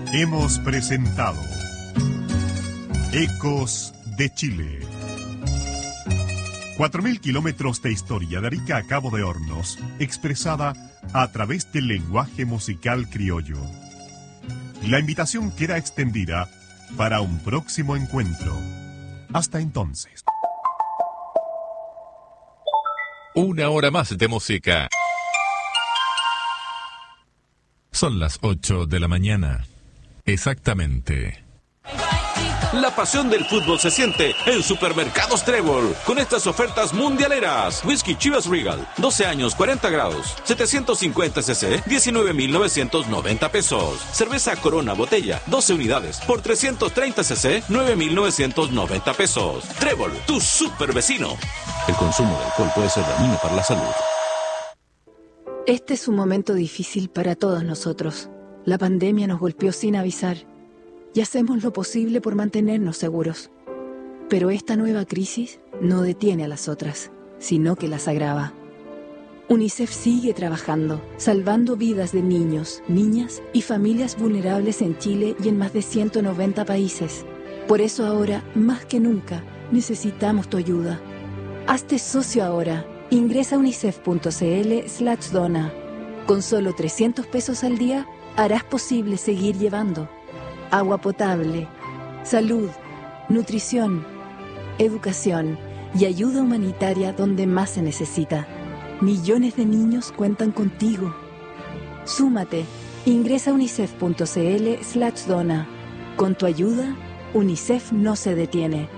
Hemos presentado Ecos de Chile. 4.000 kilómetros de historia de Arica a Cabo de Hornos, expresada a través del lenguaje musical criollo. La invitación queda extendida para un próximo encuentro. Hasta entonces. Una hora más de música. Son las 8 de la mañana. Exactamente. La pasión del fútbol se siente en Supermercados Trébol, con estas ofertas mundialeras. Whisky Chivas Regal, 12 años, 40 grados, 750 cc, 19,990 pesos. Cerveza Corona botella, 12 unidades, por 330 cc, 9,990 pesos. Trébol, tu super vecino. El consumo de alcohol puede ser dañino para la salud. Este es un momento difícil para todos nosotros. La pandemia nos golpeó sin avisar. Y hacemos lo posible por mantenernos seguros. Pero esta nueva crisis no detiene a las otras, sino que las agrava. UNICEF sigue trabajando, salvando vidas de niños, niñas y familias vulnerables en Chile y en más de 190 países. Por eso ahora, más que nunca, necesitamos tu ayuda. Hazte socio ahora. Ingresa a unicef.cl/dona. Con solo 300 pesos al día, harás posible seguir llevando agua potable, salud, nutrición, educación y ayuda humanitaria donde más se necesita. Millones de niños cuentan contigo. Súmate. Ingresa a unicef.cl/dona. Con tu ayuda, UNICEF no se detiene.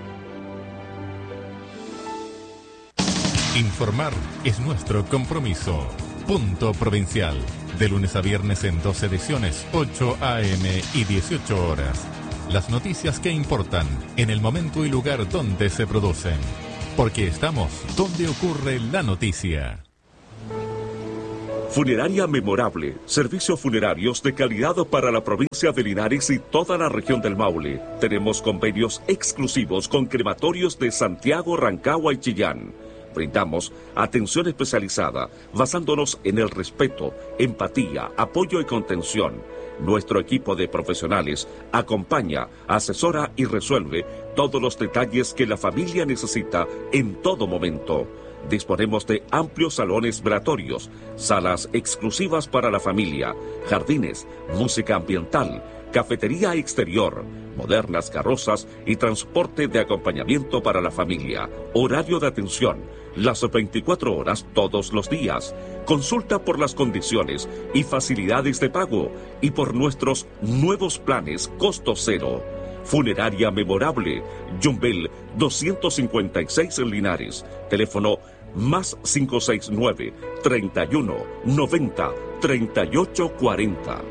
Informar es nuestro compromiso. Punto Provincial. De lunes a viernes en 2 ediciones, 8 a.m. y 18 horas. Las noticias que importan en el momento y lugar donde se producen. Porque estamos donde ocurre la noticia. Funeraria Memorable. Servicios funerarios de calidad para la provincia de Linares y toda la región del Maule. Tenemos convenios exclusivos con crematorios de Santiago, Rancagua y Chillán. Brindamos atención especializada basándonos en el respeto, empatía, apoyo y contención. Nuestro equipo de profesionales acompaña, asesora y resuelve todos los detalles que la familia necesita en todo momento. Disponemos de amplios salones velatorios, salas exclusivas para la familia, jardines, música ambiental, cafetería exterior, modernas carrozas y transporte de acompañamiento para la familia. Horario de atención, las 24 horas todos los días. Consulta por las condiciones y facilidades de pago y por nuestros nuevos planes costo cero. Funeraria Memorable, Yumbel 256 en Linares. Teléfono más 569 31 90 38 40.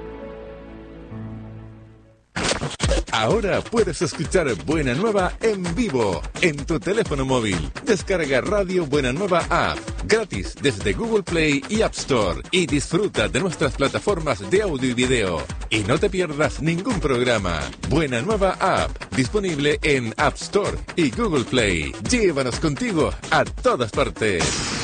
Ahora puedes escuchar Buena Nueva en vivo en tu teléfono móvil. Descarga Radio Buena Nueva App gratis desde Google Play y App Store y disfruta de nuestras plataformas de audio y video. Y no te pierdas ningún programa. Buena Nueva App disponible en App Store y Google Play. Llévanos contigo a todas partes.